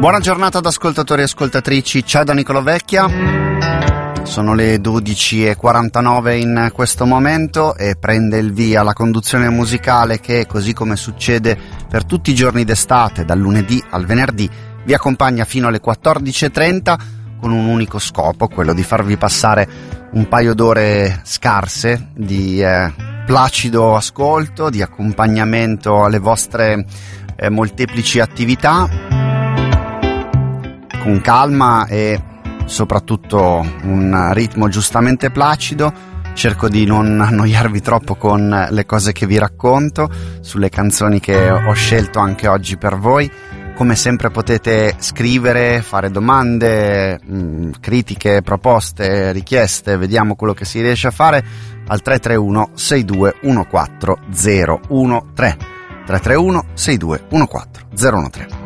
Buona giornata ad ascoltatori e ascoltatrici, ciao da Niccolò Vecchia. Sono le 12:49 in questo momento e prende il via la conduzione musicale che, così come succede per tutti i giorni d'estate, dal lunedì al venerdì, vi accompagna fino alle 14:30 con un unico scopo, quello di farvi passare un paio d'ore scarse di placido ascolto, di accompagnamento alle vostre molteplici attività, con calma e soprattutto un ritmo giustamente placido. Cerco di non annoiarvi troppo con le cose che vi racconto sulle canzoni che ho scelto anche oggi per voi. Come sempre potete scrivere, fare domande, critiche, proposte, richieste, vediamo quello che si riesce a fare al 331 6214 013 331 6214 013.